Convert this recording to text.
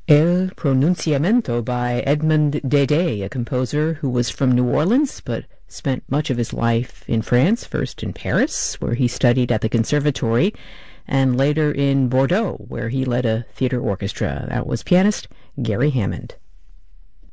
El Pronunciamento by Edmond Dede, a composer who was from New Orleans but spent much of his life in France, first in Paris, where he studied at the Conservatory, and later in Bordeaux, where he led a theater orchestra. That was pianist Gary Hammond.